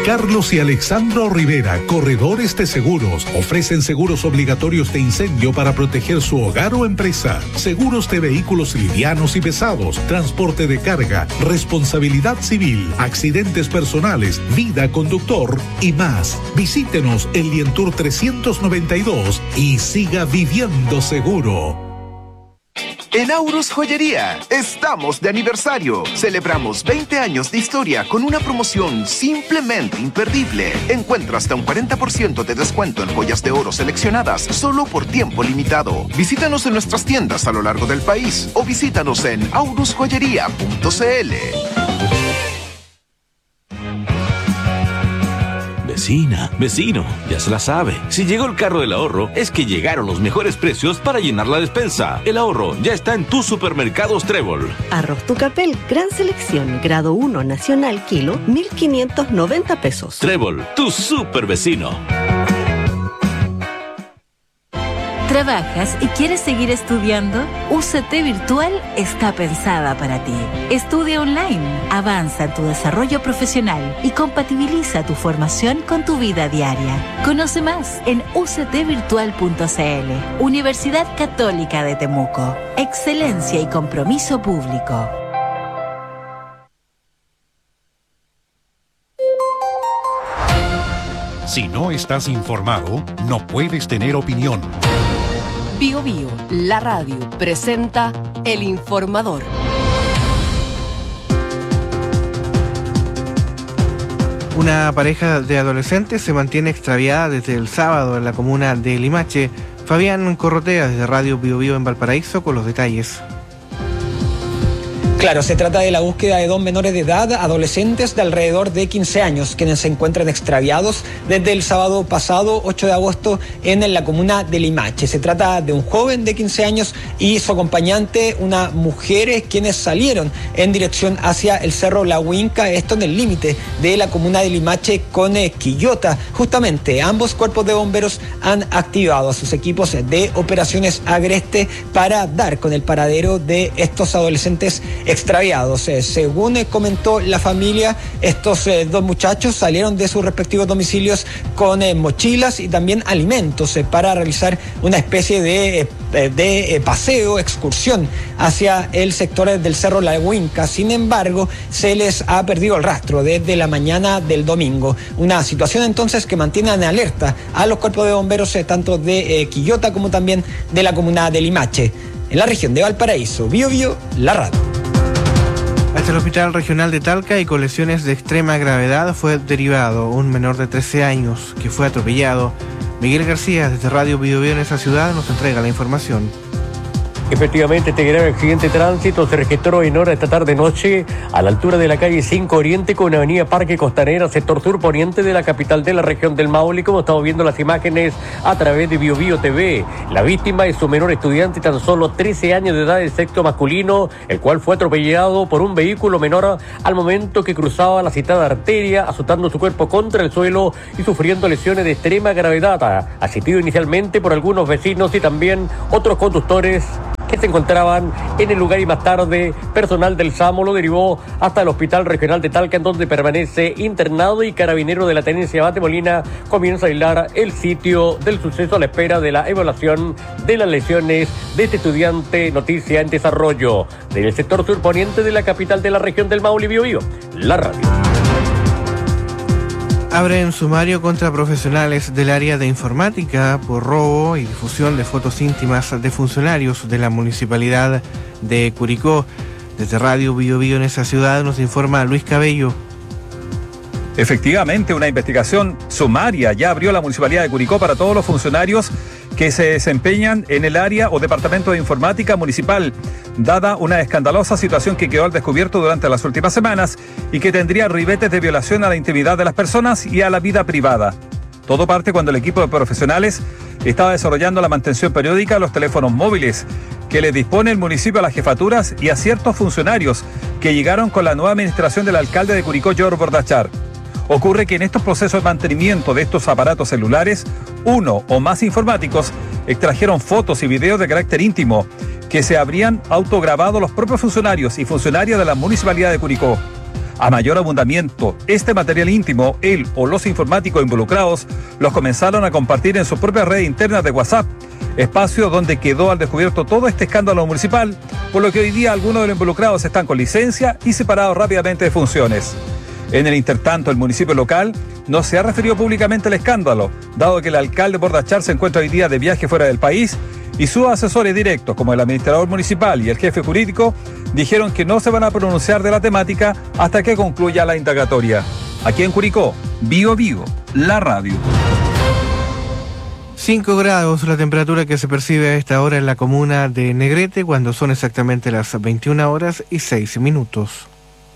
Carlos y Alexandro Rivera, corredores de seguros, ofrecen seguros obligatorios de incendio para proteger su hogar o empresa, seguros de vehículos livianos y pesados, transporte de carga, responsabilidad civil, accidentes personales, vida conductor y más. Visítenos en Lientour 392 y siga viviendo seguro. En Aurus Joyería, estamos de aniversario. Celebramos 20 años de historia con una promoción simplemente imperdible. Encuentra hasta un 40% de descuento en joyas de oro seleccionadas solo por tiempo limitado. Visítanos en nuestras tiendas a lo largo del país o visítanos en aurusjoyería.cl. Vecina, vecino, ya se la sabe. Si llegó el carro del ahorro, es que llegaron los mejores precios para llenar la despensa. El ahorro ya está en tus supermercados Trébol. Arroz Tucapel, gran selección, grado 1 nacional, kilo, 1.590 pesos. Trébol, tu super vecino. ¿Trabajas y quieres seguir estudiando? UCT Virtual está pensada para ti. Estudia online, avanza en tu desarrollo profesional y compatibiliza tu formación con tu vida diaria. Conoce más en uctvirtual.cl. Universidad Católica de Temuco. Excelencia y compromiso público. Si no estás informado, no puedes tener opinión. Bio Bio, la radio, presenta El Informador. Una pareja de adolescentes se mantiene extraviada desde el sábado en la comuna de Limache. Fabián Corrotea, desde Radio Bio Bio en Valparaíso, con los detalles. Claro, se trata de la búsqueda de dos menores de edad, adolescentes de alrededor de 15 años, quienes se encuentran extraviados desde el sábado pasado, 8 de agosto, en la comuna de Limache. Se trata de un joven de 15 años y su acompañante, una mujer, quienes salieron en dirección hacia el Cerro La Huinca, esto en el límite de la comuna de Limache con Quillota. Justamente, ambos cuerpos de bomberos han activado a sus equipos de operaciones Agreste para dar con el paradero de estos adolescentes extraviados. Según comentó la familia, estos dos muchachos salieron de sus respectivos domicilios con mochilas y también alimentos para realizar una especie de paseo, excursión hacia el sector del Cerro La Huinca. Sin embargo, se les ha perdido el rastro desde la mañana del domingo. Una situación entonces que mantiene en alerta a los cuerpos de bomberos tanto de Quillota como también de la comuna de Limache. En la región de Valparaíso, Bio Bio, la radio. Hasta el Hospital Regional de Talca y con lesiones de extrema gravedad fue derivado un menor de 13 años que fue atropellado. Miguel García, desde Radio Bio Bio en esa ciudad, nos entrega la información. Efectivamente, este grave accidente de tránsito se registró en hora de esta tarde-noche a la altura de la calle 5 Oriente con avenida Parque Costanera, sector sur poniente de la capital de la región del Maule, como estamos viendo las imágenes a través de Bio Bio TV. La víctima es un menor estudiante, tan solo 13 años de edad, de sexo masculino, el cual fue atropellado por un vehículo menor al momento que cruzaba la citada arteria, azotando su cuerpo contra el suelo y sufriendo lesiones de extrema gravedad, asistido inicialmente por algunos vecinos y también otros conductores que se encontraban en el lugar, y más tarde personal del SAMU lo derivó hasta el Hospital Regional de Talca, en donde permanece internado, y Carabinero de la Tenencia Bate Molina comienza a aislar el sitio del suceso a la espera de la evaluación de las lesiones de este estudiante. Noticia en desarrollo del sector surponiente de la capital de la región del Maule. Bio Bio, la radio. Abren sumario contra profesionales del área de informática por robo y difusión de fotos íntimas de funcionarios de la municipalidad de Curicó. Desde Radio Bio Bio en esa ciudad nos informa Luis Cabello. Efectivamente, una investigación sumaria ya abrió la municipalidad de Curicó para todos los funcionarios que se desempeñan en el área o departamento de informática municipal, dada una escandalosa situación que quedó al descubierto durante las últimas semanas y que tendría ribetes de violación a la intimidad de las personas y a la vida privada. Todo parte cuando el equipo de profesionales estaba desarrollando la mantención periódica de los teléfonos móviles que le dispone el municipio a las jefaturas y a ciertos funcionarios que llegaron con la nueva administración del alcalde de Curicó, George Bordachar. Ocurre que en estos procesos de mantenimiento de estos aparatos celulares, uno o más informáticos extrajeron fotos y videos de carácter íntimo que se habrían autograbado los propios funcionarios y funcionarias de la municipalidad de Curicó. A mayor abundamiento, este material íntimo, él o los informáticos involucrados los comenzaron a compartir en su propia red interna de WhatsApp, espacio donde quedó al descubierto todo este escándalo municipal, por lo que hoy día algunos de los involucrados están con licencia y separados rápidamente de funciones. En el intertanto, el municipio local no se ha referido públicamente al escándalo, dado que el alcalde Bordachar se encuentra hoy día de viaje fuera del país y sus asesores directos, como el administrador municipal y el jefe jurídico, dijeron que no se van a pronunciar de la temática hasta que concluya la indagatoria. Aquí en Curicó, Bío Bío, la radio. 5 grados la temperatura que se percibe a esta hora en la comuna de Negrete, cuando son exactamente las 21 horas y 6 minutos.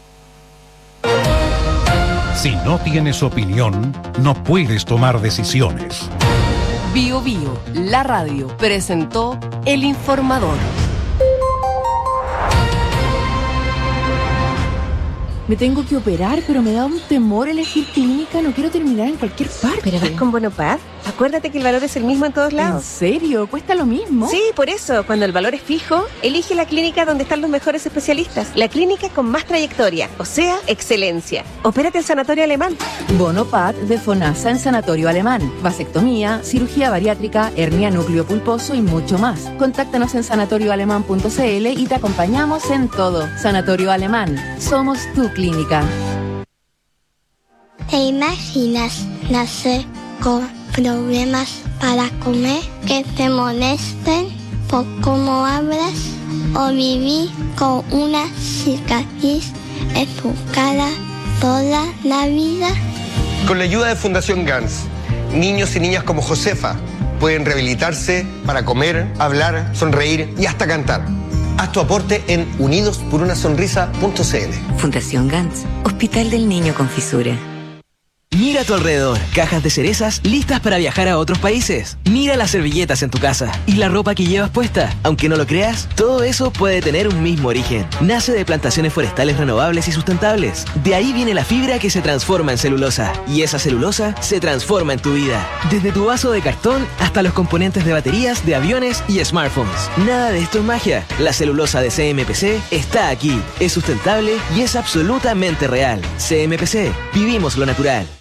Si no tienes opinión, no puedes tomar decisiones. Bío Bío, la radio, presentó El Informador. Me tengo que operar, pero me da un temor elegir clínica. No quiero terminar en cualquier parte. ¿Pero vas con Bonopad? Acuérdate que el valor es el mismo en todos lados. ¿En serio? ¿Cuesta lo mismo? Sí, por eso, cuando el valor es fijo, elige la clínica donde están los mejores especialistas. La clínica con más trayectoria, o sea, excelencia. Opérate en Sanatorio Alemán. Bonopad de FONASA en Sanatorio Alemán. Vasectomía, cirugía bariátrica, hernia núcleo pulposo y mucho más. Contáctanos en sanatorioalemán.cl y te acompañamos en todo. Sanatorio Alemán. Somos tu clínica. ¿Te imaginas nacer con problemas para comer, que te molesten por cómo hablas, o vivir con una cicatriz en tu cara toda la vida? Con la ayuda de Fundación GANS, niños y niñas como Josefa pueden rehabilitarse para comer, hablar, sonreír y hasta cantar. Haz tu aporte en unidosporunasonrisa.cl. Fundación GANS, Hospital del Niño con Fisura. Mira a tu alrededor, cajas de cerezas listas para viajar a otros países. Mira las servilletas en tu casa y la ropa que llevas puesta. Aunque no lo creas, todo eso puede tener un mismo origen. Nace de plantaciones forestales renovables y sustentables. De ahí viene la fibra que se transforma en celulosa. Y esa celulosa se transforma en tu vida. Desde tu vaso de cartón hasta los componentes de baterías, de aviones y smartphones. Nada de esto es magia. La celulosa de CMPC está aquí. Es sustentable y es absolutamente real. CMPC, vivimos lo natural.